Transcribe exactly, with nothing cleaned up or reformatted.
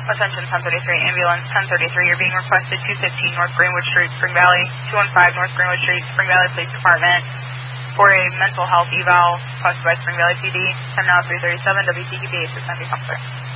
Attention ten thirty-three, ambulance ten thirty-three, you're being requested two fifteen North Greenwood Street, Spring Valley, two fifteen North Greenwood Street, Spring Valley Police Department, for a mental health eval requested by Spring Valley P D. Time now three thirty-seven, W T K B, assistant counselor.